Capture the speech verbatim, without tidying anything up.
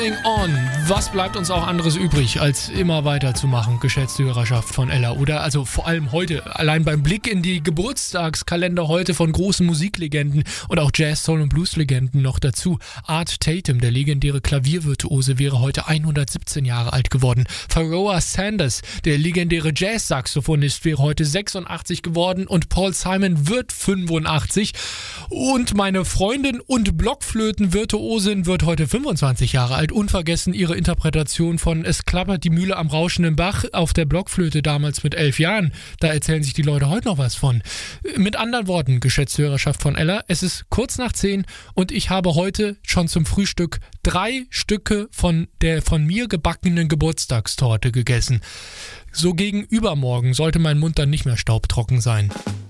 Going On. Was bleibt uns auch anderes übrig, als immer weiterzumachen, geschätzte Hörerschaft von Ella? Oder also vor allem heute, allein beim Blick in die Geburtstagskalender heute von großen Musiklegenden und auch Jazz, Soul und Blues-Legenden noch dazu. Art Tatum, der legendäre Klaviervirtuose, wäre heute hundertsiebzehn Jahre alt geworden. Pharoah Sanders, der legendäre Jazz-Saxophonist, wäre heute sechsundachtzig geworden und Paul Simon wird fünfundachtzig. Und meine Freundin und Blockflöten-Virtuosin wird heute fünfundzwanzig Jahre alt. Unvergessen ihre Interpretation von Es klappert die Mühle am rauschenden Bach auf der Blockflöte damals mit elf Jahren. Da erzählen sich die Leute heute noch was von. Mit anderen Worten, geschätzte Hörerschaft von Ella, es ist kurz nach zehn und ich habe heute schon zum Frühstück drei Stücke von der von mir gebackenen Geburtstagstorte gegessen. So gegen übermorgen sollte mein Mund dann nicht mehr staubtrocken sein.